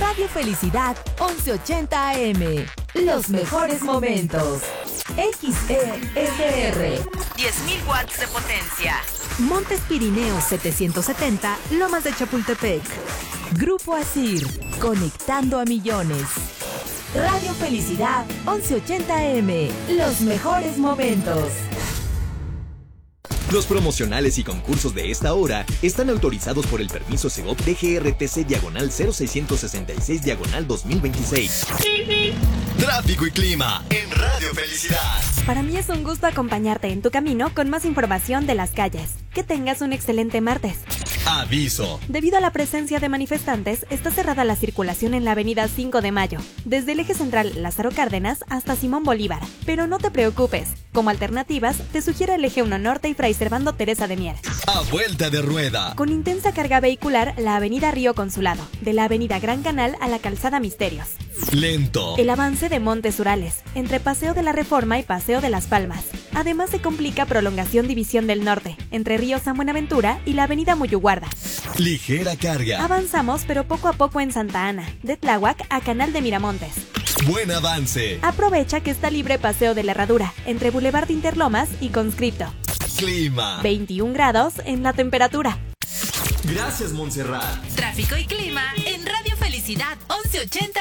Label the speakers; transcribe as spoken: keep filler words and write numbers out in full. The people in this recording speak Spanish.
Speaker 1: Radio Felicidad once ochenta A M. Los mejores momentos. X E S R.
Speaker 2: diez mil watts de potencia.
Speaker 1: Montes Pirineos setecientos setenta, Lomas de Chapultepec. Grupo Asir, conectando a millones. Radio Felicidad once ochenta A M. Los mejores momentos.
Speaker 3: Los promocionales y concursos de esta hora están autorizados por el permiso Segov D G R T C diagonal cero seiscientos sesenta y seis diagonal dos mil veintiséis. Tráfico y clima en Radio Felicidad.
Speaker 4: Para mí es un gusto acompañarte en tu camino con más información de las calles. Que tengas un excelente martes.
Speaker 3: Aviso.
Speaker 4: Debido a la presencia de manifestantes, está cerrada la circulación en la avenida cinco de mayo, desde el eje central Lázaro Cárdenas hasta Simón Bolívar. Pero no te preocupes, como alternativas, te sugiero el eje uno Norte y Fray Servando Teresa de Mier.
Speaker 3: A vuelta de rueda.
Speaker 4: Con intensa carga vehicular, la avenida Río Consulado, de la avenida Gran Canal a la calzada Misterios.
Speaker 3: Lento.
Speaker 4: El avance de Montes Urales, entre Paseo de la Reforma y Paseo de las Palmas. Además se complica prolongación División del Norte, entre Río San Buenaventura y la avenida Muyuguarda.
Speaker 3: Ligera carga.
Speaker 4: Avanzamos, pero poco a poco en Santa Ana, de Tláhuac a Canal de Miramontes.
Speaker 3: Buen avance.
Speaker 4: Aprovecha que está libre Paseo de la Herradura, entre Boulevard Interlomas y Conscripto.
Speaker 3: Clima.
Speaker 4: veintiún grados en la temperatura.
Speaker 3: Gracias, Montserrat.
Speaker 2: Tráfico y clima en Radio Felicidad once ochenta.